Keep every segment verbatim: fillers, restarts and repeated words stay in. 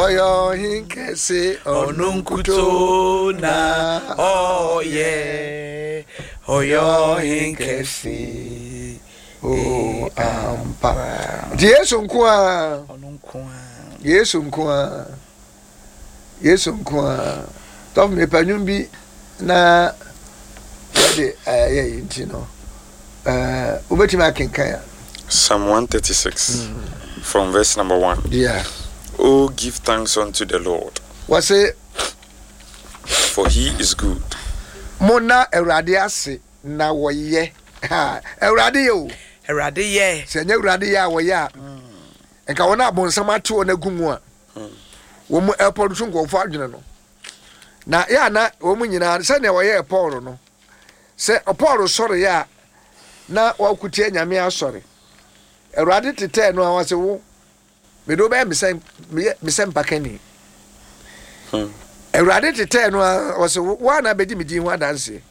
Oyo hinkese onunkuto na oye. Oyo hinkese o ampa. Yesu nkwa. Onunkwa. Yesu nkwa. Yesu nkwa. Tom me panyum bi na de eh yinti no. Eh ubeti akenkan ya. Psalm one thirty-six mm. from verse number one. Yeah. Oh, give thanks unto the Lord. What's it? For he is good. Mona erade ase na woye. Ha, erade yo. Erade ye. Se nya erade ya woye a. Enka wona abonsam ate wona gumu a. Wo mu airport so nkofo adwene no. Na ya na wo mu nyina se na woye Paul no. Se Paul sori ya na wakutie nyame asori. Erade tete no awase wo. Me do be me say me say mpakani. Hmm. Erade tete no was one na bedi me din ho dance.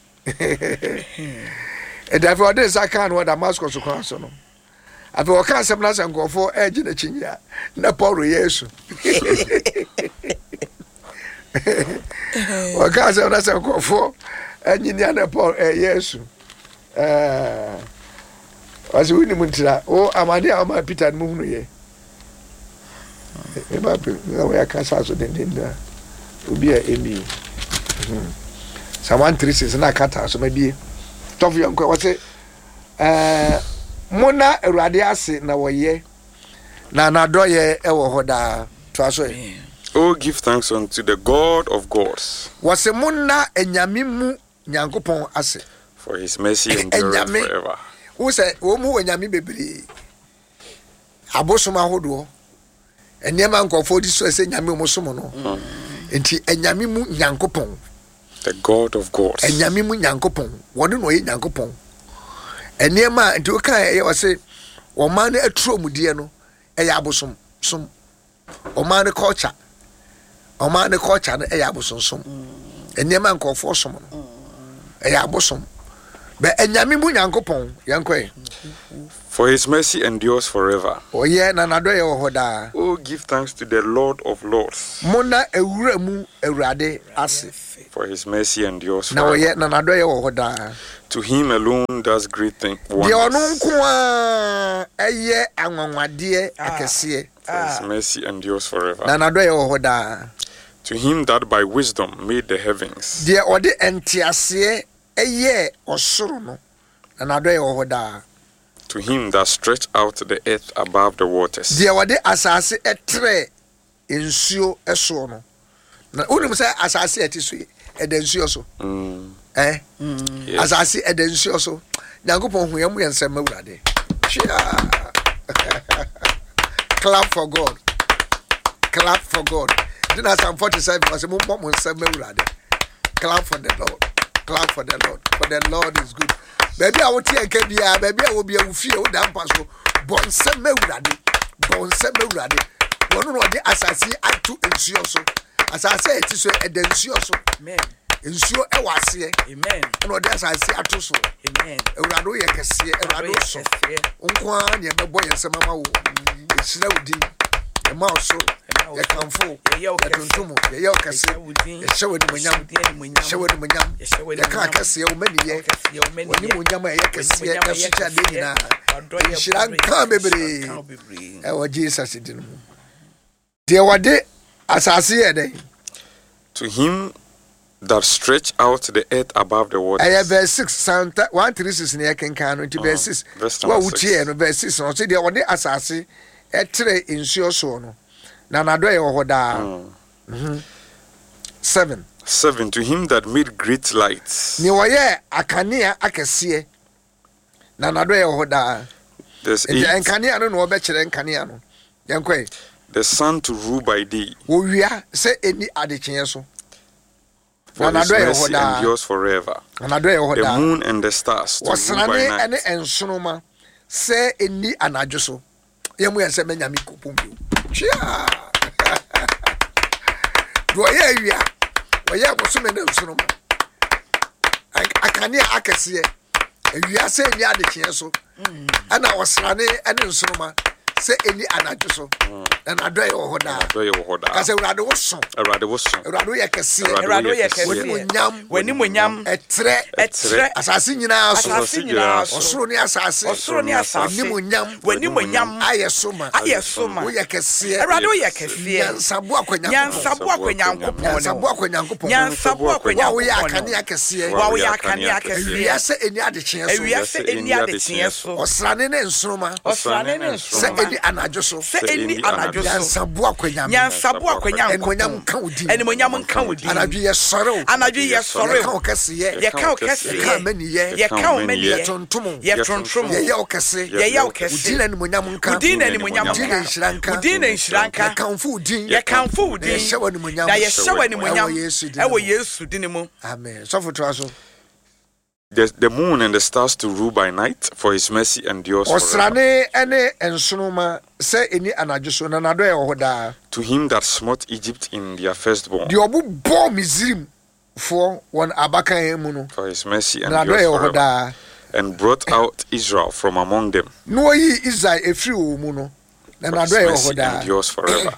E da for this akan wo Damascus kwan so no. Afi o kan sem na san nkofo eji na chinya na Paul Yesu. O kan sem na san nkofo enyi na Paul Yesu. Eh was we ni muntira o amade ama Peter mu hunu ye. Eba pe na we aka saso den den da obi a emi Psalm thirty-six na kata so mabie tof yo nkwa wose eh mona erade ase na woye na nadoye e wo hoda to aso e. Oh, give thanks unto the God of gods. Wose mona enyame mu nyankopon ase, for his mercy endureth forever. Wo se wo mu enyame bebere abosoma hodo enyama nkofo di so ese nyame mo somo no. Enti enyame mu nyankopon, the God of gods. Enyame mu nyankopon, woni no ye nyankopon. Enyama enti o kan e wose o man aturo mudie no e ya abosom som. O man culture. O man culture no e ya abosom som. Enyama nkofo som no e ya abosom. Be enyame mu nyankopon yankwe. For his mercy endures forever. Oh yeah, na nado ye hoda. Oh, give thanks to the Lord of lords. Mona ewura mu ewrade ase. For his mercy endures forever. Na oh yeah, na nado ye hoda. To him alone does great things. De onu nko a eye anwanwade akese. For his mercy endures forever. Na nado ye hoda. To him that by wisdom made the heavens. De ode entiase eye osoro no. Na nado ye hoda. To him that stretched out the earth above the waters. Dia wade asase etre ensuo eso no. Na unim say asase etiso edensuo so. Mm. Eh? Mm. Yes. Asase edensuo so. Nyankopon hu yam yensem awurade. Clap for God. Clap for God. Then Psalm forty-seven was mo mo nsem awurade. Clap for the Lord. Clap for the Lord. For the Lord is good. Baby, I will take a bia, baby, I will be a few damn passo. Bon sem uradi, bon sem uradi. One of the assassin at two insuoso. As I say, it is a densioso. Amen. Insure a was here. Amen. And what does I say at two so? Amen. Urado yakasi, Urado so. Unquan, your boy and some mamma. It's slow D. A mouse so. A camfo. A yoke tuntumo. A yoke a show it when yam. Show it when yam. The carcass, oh, many years. When you yama, I can see a shadina. She can't be our Jesus. Dear, what day as I see a day. To him that stretch out the earth above the waters. I have verse six, Santa one three six in the Akan canon to verse six. What would you and verse six? Or say the one day as I see a tray in your sono. Nana do your hoda. Seven. Seven. To him that made great lights. Niwaye akania akasiye. Nana do your hoda. There's eight. And kania no no bechere kania no. Yankwe. The sun to rule by day. Wo wia say any adekyen so. For his mercy endures forever. The moon and the stars to rule by night. Ene ensonoma say any anadwo so. Yemu yense menyame kopombi. Chia. Do ye wia. Wo ye bosume na ensonoma. Akania akese. Ewia say any adekyen so. Ana wasrane ene ensonoma. se eni anadwo so na nadɔ yɛ wɔ hɔ daa nadɔ yɛ wɔ hɔ daa kasa Awurade wo so Awurade wo so Awurade wo yɛ kɛse Awurade wo yɛ kɛse wani monyam wani monyam ɛtrɛ ɛtrɛ asase nyinaa so asase nyinaa so ɔsoro ne asase ɔsoro ne asase wani monyam wani monyam ayɛ so ma ayɛ so ma wo yɛ kɛse Awurade wo yɛ kɛse nyansabo akɔnya nyansabo akɔnyankopɔn nyansabo akɔnyankopɔn nyansabo wo yɛ akɔnyankopɔn akanea kɛseɛ wa wo yɛ akanea kɛse wiase eni adekyeɛ so wiase eni adekyeɛ so ɔsrane ne nsoroma ɔsrane ne sɛ nsoroma eni anadwo so sɛ eni anadwo so nyansabo akɔnya nyansabo akɔnyankopɔn ɛnimonyam nka wo din ɛnimonyam nka wo din anadwo yɛ sɔre wo anadwo yɛ sɔre yɛka wo kɛseyɛ yɛka wo yɛka kɛseyɛ amaniyɛ yɛka wo maniyɛ yɛtontom yɛtontom yɛyɛ wo kɛse yɛyɛ wo wo kɛse din na animonyam nka wo din na animonyam wo din na nka nhyira nka wo din na nhyira nka yɛkamfo wo din yɛkamfo wo na din yɛhyɛ wo animonyam na yɛhyɛ wo animonyam ɛwɔ Yesu din ɛwɔ mu. Yesu din mu Amen. Sɔfo toa so. The, the moon and the stars to rule by night, for his mercy endures forever. Ɔsrane ɛne nsoroma sɛ eni anadwo so na nadɔ yɛ wɔ hɔ daa. To him that smote Egypt in their firstborn, Deɛ ɔbo bɔ Misraim foɔ wɔn abakan mu no for his mercy na nadɔ endures yɛ wɔ hɔ forever. daa. And brought out Israel from among them, Na wɔyi Israel efiri wɔn mu no na for his nadɔ yɛ wɔ mercy hɔ daa. endures forever.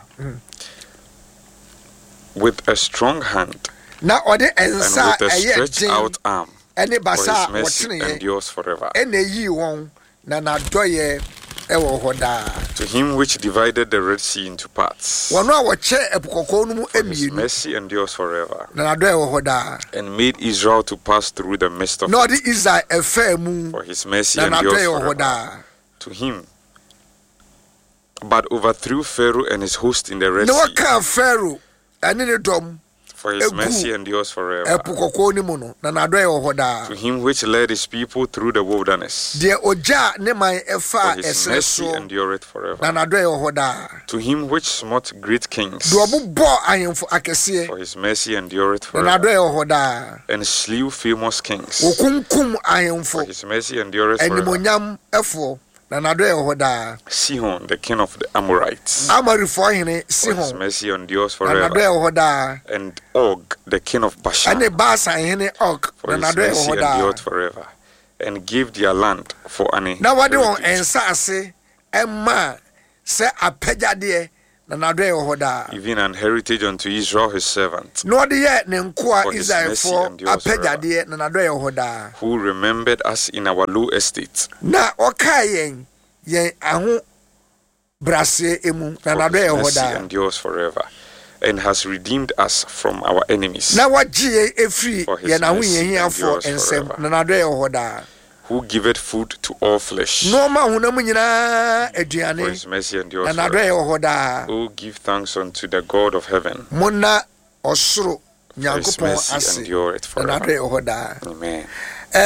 With a strong hand Na ɔde and nsa with a ɛyɛ stretched den out arm, ɛne for basa his a mercy wɔtene yɛ endures forever. ɛna eyi wɔn na nadɔyɛ ɛwɔ hɔ daa. To him which divided the Red Sea into parts, Wɔn a wɔkyɛ ɛpo kɔkɔɔ no mu for his emienu mercy endures forever. na nadɔyɛ wɔ hɔ daa. And made Israel to pass through the midst of Na it, ɔde Israel ɛfɛɛ mu for his mercy na endures nadɔyɛ wɔ hɔ forever. daa. To him, but overthrew Pharaoh and his host in the Red Na Sea, wɔkaa Pharaoh ɛne ne dɔm for his egu mercy endures forever. ɛpo kɔkɔɔ no mu no na nadɔyɛ wɔ hɔ daa. To him which led his people through the wilderness, Deɛ ogya ne man for ɛfa his ɛsrɛ mercy so endureth na forever. nadɔyɛ wɔ hɔ daa. To him which smote great kings, Deɛ ɔbo bɔ ahemfo akɛseɛ for his mercy endureth na forever. nadɔyɛ wɔ hɔ daa. And slew famous kings, Wɔkunkum for ahemfo his mercy endureth forever. animonyam ɛfoɔ na nadɔyɛ wɔ hɔ daa. Sihon, the king of the Amorites, Amorifoɔ hene for his Sihon mercy endures na forever. nadɔyɛ wɔ hɔ daa. And Og, the king of Bashan, ɛne Basan hene Og for na his nadɔyɛ wɔ mercy hɔ daa. endureth forever. And gave their land for an Na wɔde wɔn heritage, nsase ɛma sɛ apɛgyadeɛ na nadɔyɛ wɔ hɔ daa. even an heritage unto Israel his servant, Na ɔde yɛ ne nkoa For his mercy Israelfoɔ endures apɛgyadeɛ na nadɔyɛ wɔ hɔ daa. who remembered us in our low estate, Na ɔkaa yɛn yɛn aho braseɛ emu na for nadɔyɛ his wɔ hɔ mercy daa. endures forever, and has redeemed us from our enemies, Na wɔgye yɛn efiri For his yɛn mercy ahohiahiafoɔ endures nsam forever. na nadɔyɛ wɔ hɔ daa. who giveth food to all flesh, Nneɛma honam nyinaa for aduane his mercy na endures nadɔyɛ forever. wɔ hɔ daa. Oh, give thanks unto the God of heaven, Monna ɔsoro for his Nyankopɔn mercy ase endureth na forever. nadɔyɛ wɔ hɔ daa. Amen.